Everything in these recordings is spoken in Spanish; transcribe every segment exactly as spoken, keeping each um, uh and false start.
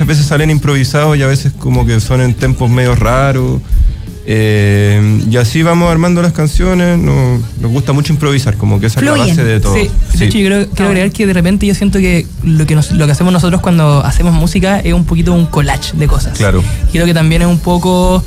veces salen improvisados y a veces como que son en tempos medio raros. Eh, y así vamos armando las canciones. No, nos gusta mucho improvisar, como que esa Fluyen. es la base de todo. Sí, Sí. de hecho yo creo, quiero agregar que de repente yo siento que lo que, nos, lo que hacemos nosotros cuando hacemos música es un poquito un collage de cosas. Claro. Creo que también es un poco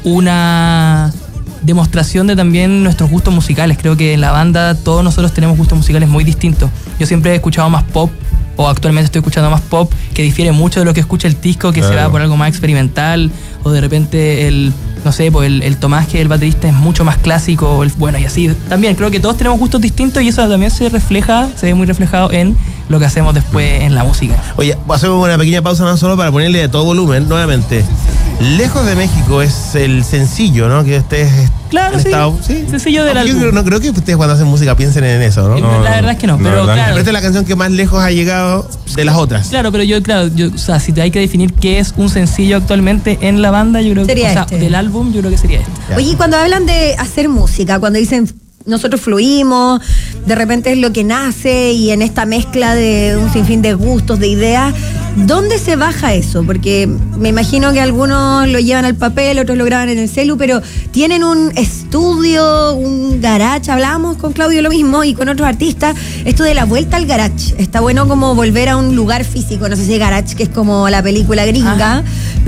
una demostración de también nuestros gustos musicales. Creo que en la banda todos nosotros tenemos gustos musicales muy distintos. Yo siempre he escuchado más pop, o actualmente estoy escuchando más pop, que difiere mucho de lo que escucha el Tisco, que Claro. se va por algo más experimental, o de repente el, no sé, pues el, el Tomás, que es el baterista, es mucho más clásico, el, bueno, y así. También creo que todos tenemos gustos distintos y eso también se refleja, se ve muy reflejado en lo que hacemos después en la música. Oye, hacemos una pequeña pausa no solo para ponerle de todo volumen nuevamente. Lejos de México es el sencillo, ¿no? Que ustedes Claro, han sí. estado, sí. Sencillo del Aunque yo álbum. creo- no creo que ustedes cuando hacen música piensen en eso, ¿no? No, la verdad es que no, la pero verdad claro. Pero esta es la canción que más lejos ha llegado de las otras. Claro, pero yo, claro, yo, o sea, si te hay que definir qué es un sencillo actualmente en la banda, yo creo que, Sería o sea, este. del álbum, yo creo que sería este. Ya. Oye, y cuando hablan de hacer música, cuando dicen nosotros fluimos, de repente es lo que nace y en esta mezcla de un sinfín de gustos, de ideas, ¿dónde se baja eso? Porque me imagino que algunos lo llevan al papel, otros lo graban en el celu, pero tienen un estudio, un garage. Hablábamos con Claudio lo mismo y con otros artistas, esto de la vuelta al garage. Está bueno como volver a un lugar físico, no sé si garage, que es como la película gringa, Ajá.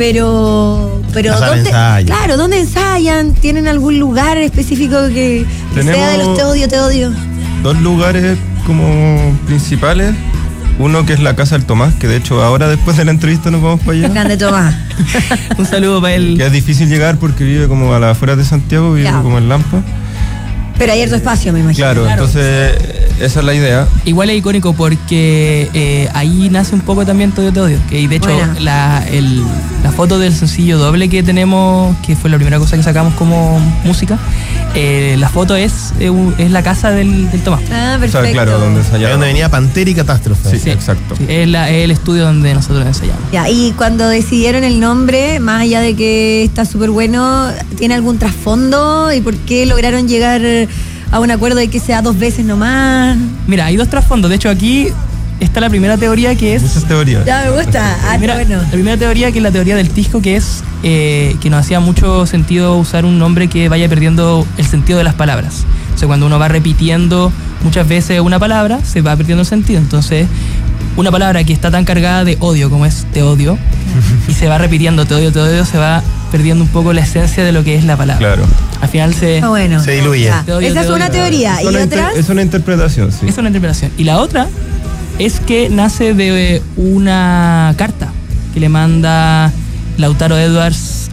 pero, pero La sala de ¿dónde, ensayo. claro, ¿dónde ensayan? ¿Tienen algún lugar específico que, que Tenemos- sea de los te odio, te odio? Dos lugares como principales. Uno que es la casa del Tomás, que de hecho ahora después de la entrevista nos vamos para allá. Grande Tomás. Un saludo para él. Que es difícil llegar porque vive como a las afueras de Santiago, vive Ya. como en Lampa. Pero hay harto espacio, me imagino. Claro, Claro. entonces esa es la idea. Igual es icónico porque eh, ahí nace un poco también Todo Te Odio. Que de hecho Buena. la, el- la foto del sencillo doble que tenemos, que fue la primera cosa que sacamos como música, eh, la foto es, eh, un- es la casa del, del Tomás. Ah, O perfecto. sea, claro, donde Allá ensayaba. donde venía Pantera y Catástrofe. Sí, exacto. Sí, es, la- es el estudio donde nosotros ensayamos. Ya, y cuando decidieron el nombre, más allá de que está súper bueno, ¿tiene algún trasfondo? ¿Y por qué lograron llegar a un acuerdo de que sea dos veces nomás? Mira, hay dos trasfondos. De hecho, aquí está la primera teoría que es... Muchas teorías. Ya me gusta. Ah, Mira, bueno. La primera teoría, que es la teoría del Tisco, que es eh, que nos hacía mucho sentido usar un nombre que vaya perdiendo el sentido de las palabras. O sea, cuando uno va repitiendo muchas veces una palabra, se va perdiendo el sentido. Entonces, una palabra que está tan cargada de odio como es te odio, y se va repitiendo te odio, te odio, se va perdiendo un poco la esencia de lo que es la palabra. Claro. Al final se... Ah, bueno. Se diluye. Ya. Te odio, Esa te es una odio. teoría. Es ¿Y una inter- otras? Es una interpretación, sí. Es una interpretación. Y la otra es que nace de una carta que le manda Lautaro Edwards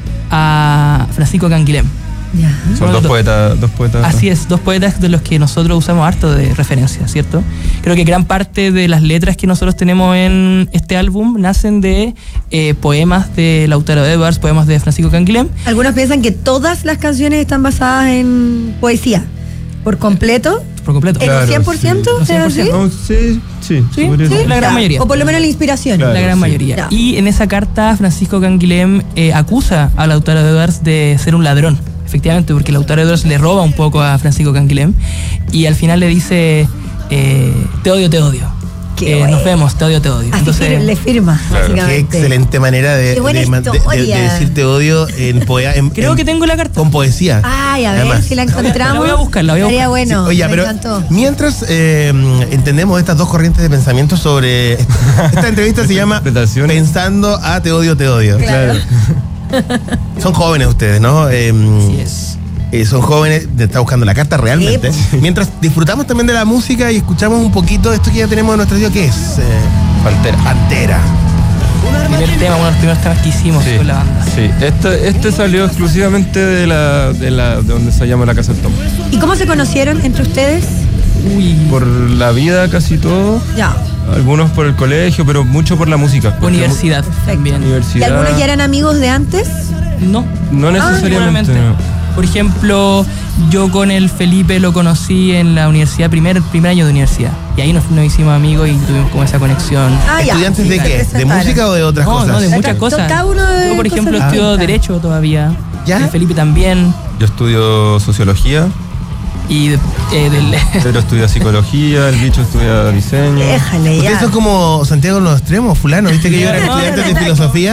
a Francisco Canguilhem. Ya. Son dos poetas, dos poetas. Así es, dos poetas de los que nosotros usamos harto de referencia, ¿cierto? Creo que gran parte de las letras que nosotros tenemos en este álbum nacen de eh, poemas de Lautaro Edwards, poemas de Francisco Canguilhem. Algunos piensan que todas las canciones están basadas en poesía. ¿Por completo? Por completo. ¿En un cien por ciento? sí. ¿Es Un así? cien por No, sí, sí, Sí, se podría sí, decir. la gran Ya. mayoría. O por lo menos la inspiración. Claro. La gran sí. mayoría. Ya. Y en esa carta, Francisco Canguilhem eh, acusa a Lautaro Edwards de ser un ladrón. Efectivamente, porque Lautaro Edwards le roba un poco a Francisco Canguilhem. Y al final le dice: eh, te odio, te odio. Qué Eh, bueno. nos vemos, te odio, te odio. Así Entonces, que le firma, Claro. Qué básicamente. excelente manera de, Qué buena de, de- de- historia. de decirte odio en poea, en- creo en- que tengo la carta. con poesía. Ay, a ver Además. si la encontramos. La voy a buscar, la voy a Estaría buscar. bueno, Sí, oye, me pero encantó. mientras eh, entendemos estas dos corrientes de pensamiento sobre esta, esta entrevista se llama Interpretación. Pensando a Te odio, te odio. Claro. Son jóvenes ustedes, ¿no? Eh, Así es. eh, son jóvenes, está buscando la carta realmente. Sí, Mientras disfrutamos también de la música y escuchamos un poquito de esto que ya tenemos en nuestro día, ¿qué es? Eh, Pantera. Pantera. Primer tema, uno de los primeros temas que hicimos Sí, con la banda. sí. Este, este salió exclusivamente de la, de la de donde se llama la casa del Tomás. ¿Y cómo se conocieron entre ustedes? Uy, Por la vida casi todo, Ya. algunos por el colegio, pero mucho por la música. Porque universidad también. ¿Y Universidad. algunos ya eran amigos de antes? No. No Ah, necesariamente. Igualmente. no. Por ejemplo, yo con el Felipe lo conocí en la universidad, primer, primer año de universidad. Y ahí nos, nos hicimos amigos y tuvimos como esa conexión. Ah, ya. ¿Estudiantes Sí, de se qué? ¿De presentaron. música o de otras No, cosas? no, de Acá, muchas cosas. cada uno de Yo, por ejemplo, cosas estudio distintas. Derecho todavía. ¿Ya? El Felipe también. Yo estudio sociología, Y de- eh, del, Pedro estudia psicología, el bicho estudia diseño. Déjale ya. Ustedes son como Santiago en los extremos, fulano. ¿Viste que yo era No, estudiante no, de no. filosofía?